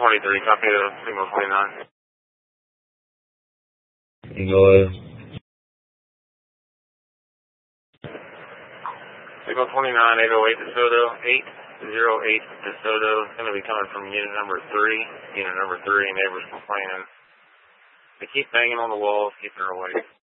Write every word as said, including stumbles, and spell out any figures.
twenty-three, copy the signal twenty-nine. Go ahead. Signal twenty-nine, eight oh eight DeSoto, eight oh eight DeSoto. It's going to be coming from unit number three. Unit number three, neighbors complaining. They keep banging on the walls, keep her awake.